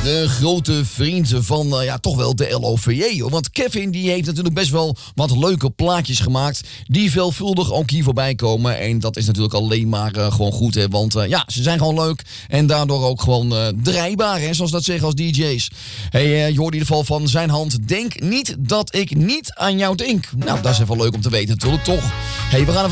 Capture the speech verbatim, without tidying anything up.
de grote vriend van uh, ja, toch wel de L O V J. Hoor. Want Kevin die heeft natuurlijk best wel wat leuke plaatjes gemaakt die veelvuldig ook hier voorbij komen. En dat is natuurlijk alleen maar uh, gewoon goed. Hè? Want uh, ja, ze zijn gewoon leuk en daardoor ook gewoon uh, draaibaar. Hè? Zoals dat zeggen als D J's. Hey, uh, je hoort in ieder geval van zijn hand. Denk niet dat ik niet aan jou denk. Nou, dat is even leuk om te weten natuurlijk, toch? Hey, we gaan even